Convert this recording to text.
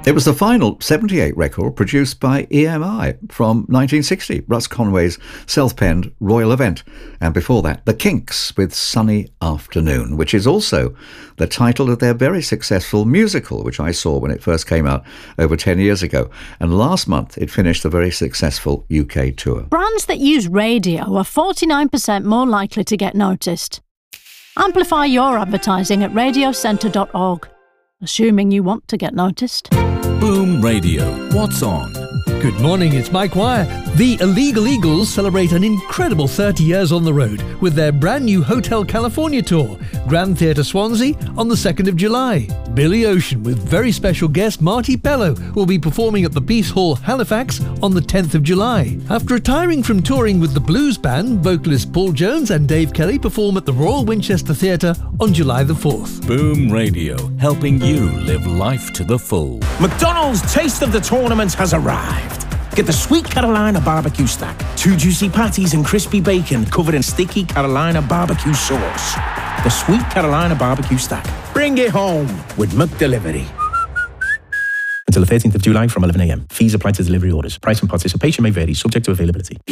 It was the final 78 record produced by EMI from 1960, Russ Conway's self-penned Royal Event. And before that, The Kinks with Sunny Afternoon, which is also the title of their very successful musical, which I saw when it first came out over 10 years ago. And last month, it finished the very successful UK tour. Brands that use radio are 49% more likely to get noticed. Amplify your advertising at radiocentre.org. Assuming you want to get noticed. Boom Radio. What's on? Good morning, it's Mike Wire. The Illegal Eagles celebrate an incredible 30 years on the road with their brand new Hotel California tour. Grand Theatre Swansea on the 2nd of July. Billy Ocean with very special guest Marty Pellow will be performing at the Peace Hall, Halifax on the 10th of July. After retiring from touring with the blues band, vocalist Paul Jones and Dave Kelly perform at the Royal Winchester Theatre on July the 4th. Boom Radio, helping you live life to the full. McDonald's Taste of the Tournament has arrived. Get the Sweet Carolina barbecue stack. 2 juicy patties and crispy bacon covered in sticky Carolina barbecue sauce. The Sweet Carolina barbecue stack. Bring it home with McDelivery. Until the 13th of July from 11 a.m. Fees apply to delivery orders. Price and participation may vary, subject to availability.